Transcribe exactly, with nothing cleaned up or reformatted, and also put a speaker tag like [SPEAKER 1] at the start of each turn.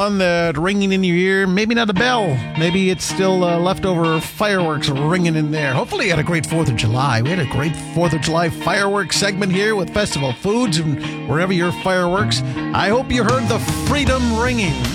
[SPEAKER 1] one that ringing in your ear? Maybe not a bell. Maybe it's still uh, leftover fireworks ringing in there. Hopefully you had a great fourth of July. We had a great fourth of July fireworks segment here with Festival Foods and wherever your fireworks. I hope you heard the freedom ringing.